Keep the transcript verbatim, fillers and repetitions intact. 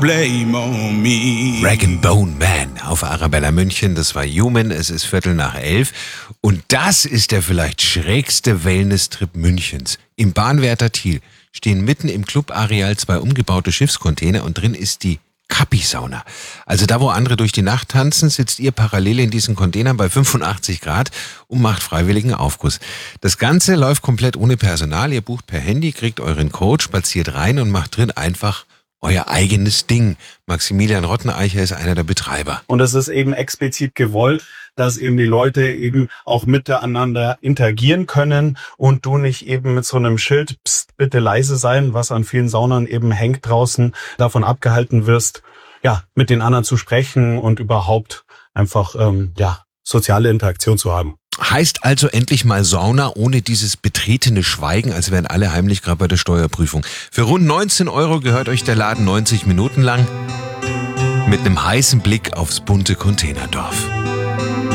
Blame on me. Rag and Bone Man auf Arabella München, das war Human, es ist Viertel nach elf und das ist der vielleicht schrägste Wellness-Trip Münchens. Im Bahnwärter Thiel stehen mitten im Clubareal zwei umgebaute Schiffscontainer und drin ist die Kapi-Sauna. Also da, wo andere durch die Nacht tanzen, sitzt ihr parallel in diesen Containern bei fünfundachtzig Grad und macht freiwilligen Aufguss. Das Ganze läuft komplett ohne Personal, ihr bucht per Handy, kriegt euren Code, spaziert rein und macht drin einfach euer eigenes Ding. Maximilian Rotteneicher ist einer der Betreiber. Und es ist eben explizit gewollt, dass eben die Leute eben auch miteinander interagieren können und du nicht eben mit so einem Schild, pst, bitte leise sein, was an vielen Saunern eben hängt draußen, davon abgehalten wirst, ja, mit den anderen zu sprechen und überhaupt einfach, ähm, ja, soziale Interaktion zu haben. Heißt also endlich mal Sauna ohne dieses betretene Schweigen, als wären alle heimlich gerade bei der Steuerprüfung. Für rund neunzehn Euro gehört euch der Laden neunzig Minuten lang mit einem heißen Blick aufs bunte Containerdorf.